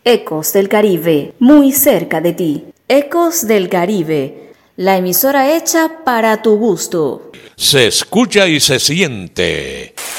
Ecos del Caribe, muy cerca de ti. Ecos del Caribe, la emisora hecha para tu gusto. Se escucha y se siente